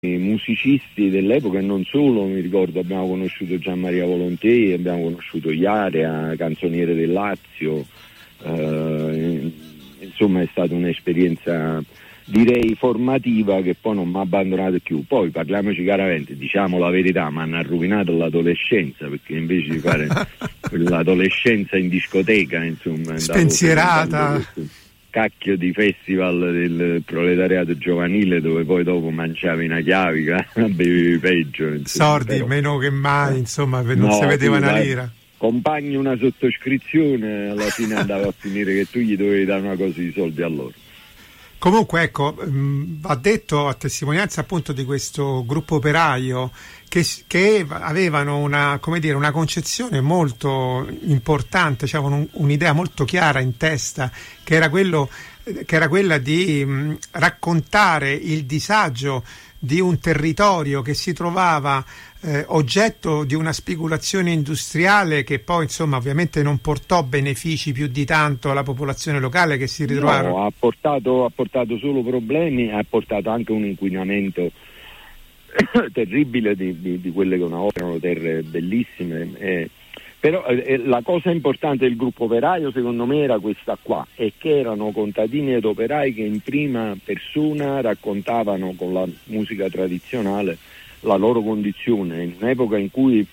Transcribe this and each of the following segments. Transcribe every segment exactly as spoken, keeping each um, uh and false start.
i musicisti dell'epoca e non solo, mi ricordo abbiamo conosciuto Gianmaria Volonté, abbiamo conosciuto Iarea, canzoniere del Lazio, eh, insomma è stata un'esperienza direi formativa che poi non mi ha abbandonato più. Poi parliamoci chiaramente, diciamo la verità, mi hanno rovinato l'adolescenza, perché invece di fare l'adolescenza in discoteca, insomma, spensierata, cacchio di festival del proletariato giovanile dove poi dopo mangiavi una chiavica, bevevi peggio, insomma, sordi però, meno che mai, insomma, non no, si vedeva una dai, lira. Compagni una sottoscrizione, alla fine andava a finire che tu gli dovevi dare una cosa di soldi a loro. Comunque ecco, mh, va detto a testimonianza appunto di questo gruppo operaio che, che avevano una, come dire, una concezione molto importante, cioè un, un'idea molto chiara in testa, che era quello che era quella di mh, raccontare il disagio di un territorio che si trovava eh, oggetto di una speculazione industriale che poi insomma ovviamente non portò benefici più di tanto alla popolazione locale, che si ritrovava. No, ha portato, ha portato solo problemi, ha portato anche un inquinamento terribile di, di, di quelle che una volta erano terre bellissime. Eh, però eh, la cosa importante del gruppo operaio secondo me era questa qua, è che erano contadini ed operai che in prima persona raccontavano con la musica tradizionale la loro condizione, in un'epoca in cui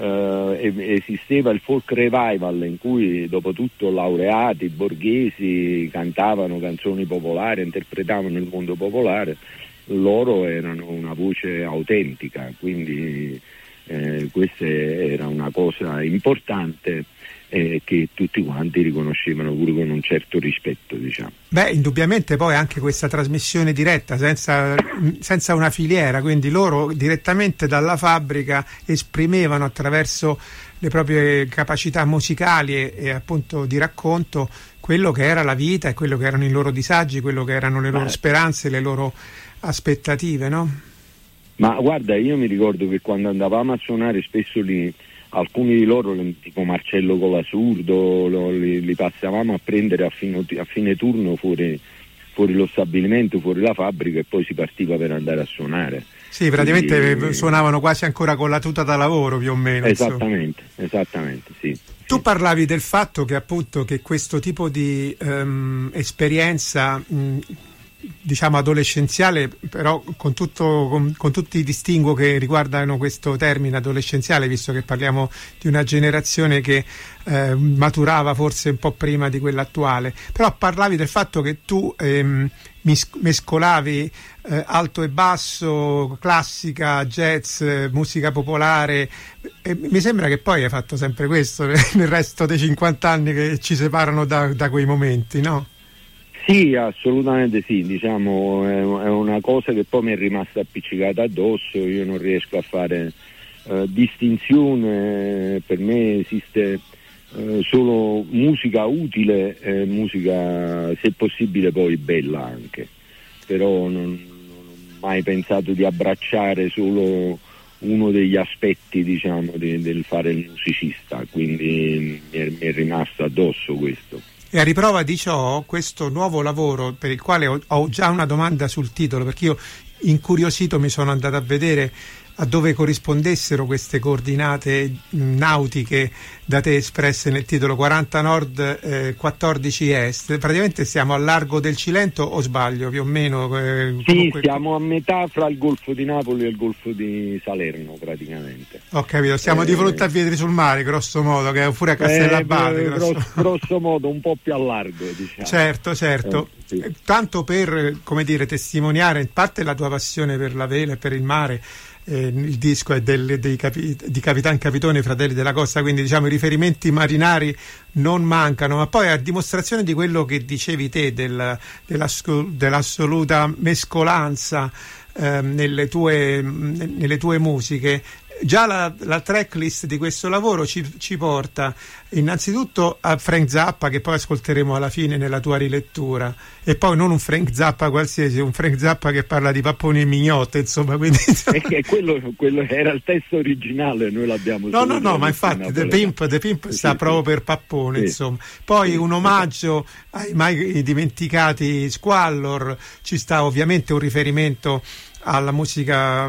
eh, esisteva il folk revival, in cui dopo tutto laureati, borghesi cantavano canzoni popolari, interpretavano il mondo popolare, loro erano una voce autentica, quindi Eh, questa era una cosa importante eh, che tutti quanti riconoscevano pure con un certo rispetto, diciamo. Beh, indubbiamente poi anche questa trasmissione diretta senza, senza una filiera, quindi loro direttamente dalla fabbrica esprimevano attraverso le proprie capacità musicali e, e appunto di racconto quello che era la vita e quello che erano i loro disagi, quello che erano le loro Beh. speranze, le loro aspettative, no? Ma guarda, io mi ricordo che quando andavamo a suonare spesso li, alcuni di loro, tipo Marcello Colasurdo, lo, li, li passavamo a prendere a, fino, a fine turno fuori, fuori lo stabilimento, fuori la fabbrica, e poi si partiva per andare a suonare. Sì, praticamente Quindi, suonavano quasi ancora con la tuta da lavoro più o meno. Esattamente, insomma. esattamente, sì. Tu sì. parlavi del fatto che appunto che questo tipo di um, esperienza mh, diciamo adolescenziale, però con tutto con, con tutti i distinguo che riguardano questo termine adolescenziale, visto che parliamo di una generazione che eh, maturava forse un po' prima di quella attuale, però parlavi del fatto che tu ehm, mis- mescolavi eh, alto e basso, classica, jazz, musica popolare, e mi sembra che poi hai fatto sempre questo nel resto dei cinquanta anni che ci separano da, da quei momenti, no? Sì, assolutamente sì, diciamo è una cosa che poi mi è rimasta appiccicata addosso, io non riesco a fare eh, distinzione, per me esiste eh, solo musica utile e musica se possibile poi bella anche, però non, non ho mai pensato di abbracciare solo uno degli aspetti, diciamo, di, del fare il musicista, quindi mi è, mi è rimasto addosso questo. E a riprova di ciò, questo nuovo lavoro, per il quale ho, ho già una domanda sul titolo, perché io incuriosito mi sono andato a vedere a dove corrispondessero queste coordinate nautiche da te espresse nel titolo quaranta nord, eh, quattordici est. Praticamente siamo al largo del Cilento, o sbaglio, più o meno? Eh, sì, comunque... siamo a metà fra il Golfo di Napoli e il Golfo di Salerno praticamente. Ho capito, siamo eh... di fronte a Vietri sul Mare, grosso modo, che è pure a Castellabate. Eh, grosso... grosso, grosso modo, un po' più a largo, diciamo. Certo, certo. Eh, sì. Tanto per, come dire, testimoniare in parte la tua passione per la vela e per il mare. Eh, il disco è del, dei capi, di Capitan Capitone, Fratelli della Costa, quindi diciamo i riferimenti marinari non mancano, ma poi a dimostrazione di quello che dicevi te del, dell'assoluta mescolanza eh, nelle, tue, nelle tue musiche, già la, la tracklist di questo lavoro ci, ci porta innanzitutto a Frank Zappa, che poi ascolteremo alla fine nella tua rilettura, e poi non un Frank Zappa qualsiasi, un Frank Zappa che parla di papponi e mignotte, insomma, quindi è che quello, quello era il testo originale, noi l'abbiamo no no no ma infatti The Pimp, The Pimp sì, sta sì, proprio per pappone, sì. Insomma, poi sì, un omaggio ai mai dimenticati Squallor, ci sta ovviamente un riferimento alla musica